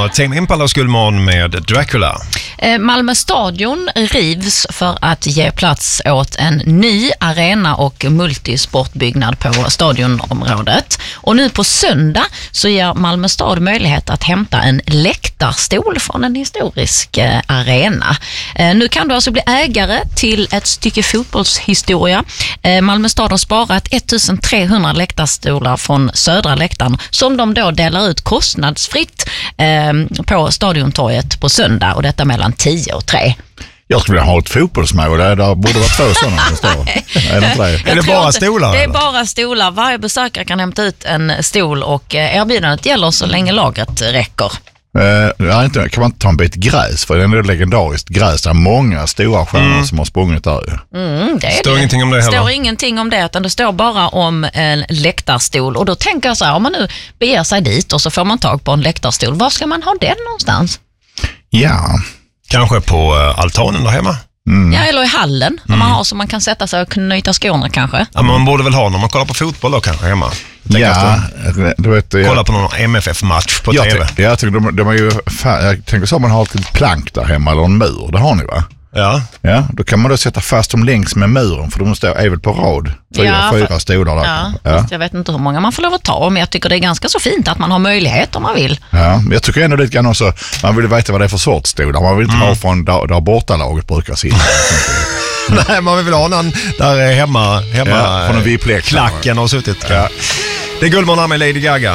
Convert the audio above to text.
Ja, Tame Impala Guldmorgon med Dracula. Malmö stadion rivs för att ge plats åt en ny arena och multisportbyggnad på stadionområdet. Och nu på söndag så ger Malmö stad möjlighet att hämta en läktarstol från en historisk arena. Nu kan du alltså bli ägare till ett stycke fotbollshistoria. Malmö stad har sparat 1300 läktarstolar från södra läktaren som de då delar ut kostnadsfritt på Stadiontorget på söndag, och detta mellan 10 och 3. Jag skulle vilja ha ett fotbollsmål där borde vara 2 sådana som står. Är det bara stolar? Det är bara stolar. Varje besökare kan hämta ut en stol och erbjudandet gäller så länge lagret räcker. Kan man inte ta en bit gräs? För det är ändå legendariskt gräs. Det är många stora stjärnor som har sprungit där. Det står ingenting om det heller. Det står ingenting om det, utan det står bara om en läktarstol. Och då tänker jag så här, om man nu beger sig dit och så får man tag på en läktarstol, var ska man ha den någonstans? Ja. Kanske på altanen där hemma. Ja, eller i hallen när man har, så man kan sätta sig och knyta skorna kanske. Ja, man borde väl ha när man kollar på fotboll då kanske hemma. Ja, du vet, kolla på någon MFF-match på TV. Jag tänker så, man har ett plank där hemma eller en mur, det har ni va? Ja. Ja, då kan man då sätta fast dem längs med muren, för de står även på rad. Fyra stolar där. Ja. Jag vet inte hur många man får lov att ta, men jag tycker det är ganska så fint att man har möjlighet om man vill. Ja, men jag tycker ändå lite grann också, man vill veta vad det är för sorts stolar. Man vill inte ha från där bortalaget brukar sitta. Nej, man vill ha någon där hemma från en VIP-lek. Klacken har suttit. Ja. Det är Guldmorgon med Lady Gaga.